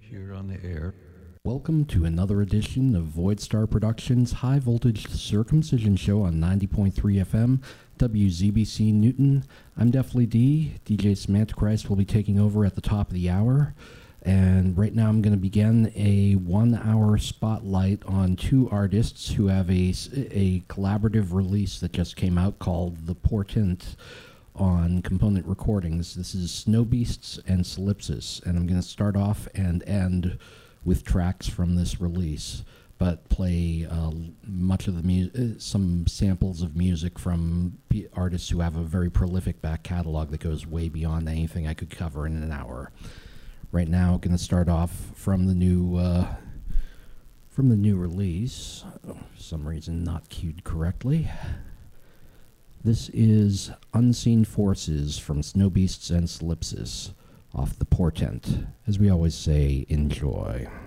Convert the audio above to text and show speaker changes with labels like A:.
A: Here on the air.
B: Welcome to another edition of Voidstar Productions' High Voltage Circumcision Show on 90.3 FM, WZBC Newton. I'm Definitely D. DJ Semantichrist will be taking over at the top of the hour. And right now I'm going to begin a 1 hour spotlight on two artists who have a collaborative release that just came out called The Portent on Component Recordings. This is Snow Beasts and Solipsis, and I'm going to start off and end with tracks from this release, but play much of the some samples of music from artists who have a very prolific back catalog that goes way beyond anything I could cover in an hour. Right now, I'm going to start off from the new release. For some reason, not queued correctly. This is Unseen Forces from Snow Beasts and Solipsis off The Portent. As we always say, enjoy.